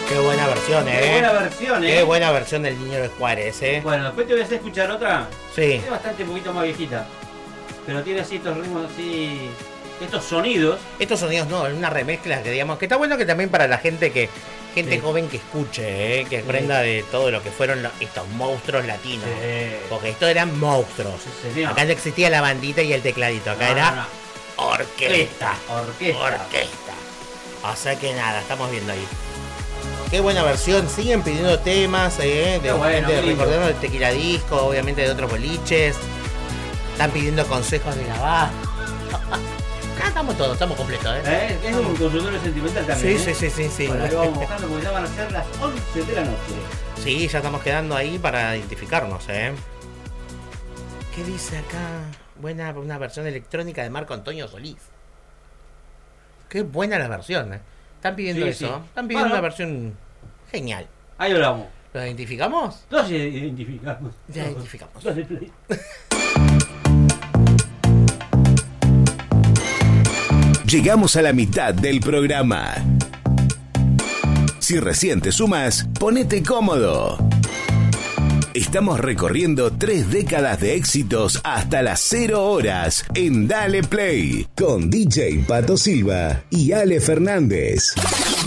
Qué buena versión, Qué buena versión, Qué buena versión del Niño de Juárez, Bueno, después te voy a hacer escuchar otra. Sí. Es bastante un poquito más viejita. Pero tiene así estos ritmos así. Estos sonidos. Estos sonidos no, es una remezcla que digamos. Que está bueno que también para la gente que. Gente Sí. joven que escuche, que aprenda de todo lo que fueron estos monstruos latinos. Sí. Porque estos eran monstruos. Sí, Acá no existía la bandita y el tecladito. Acá era orquesta. Orquesta. O sea que nada, estamos viendo ahí. Qué buena versión. Siguen pidiendo temas, de bueno, gente, lindo. recordando el Tequila Disco, obviamente de otros boliches. Están pidiendo consejos de la banda. Acá estamos todos, estamos completos, Es un consultorio sentimental también. Sí. Bueno, ahí vamos buscando porque ya van a ser las 11 de la noche. Sí, ya estamos quedando ahí para identificarnos, ¿Qué dice acá? Una versión electrónica de Marco Antonio Solís. Qué buena la versión, Están pidiendo Sí, eso. sí. Están pidiendo Bueno. una versión genial. Ahí hablamos. ¿Lo identificamos? Todos identificamos. Ya identificamos. Dale play. Llegamos a la mitad del programa. Si recién te sumas, ponete cómodo. Estamos recorriendo 3 décadas de éxitos hasta las 0 horas en Dale Play con DJ Pato Silva y Ale Fernández.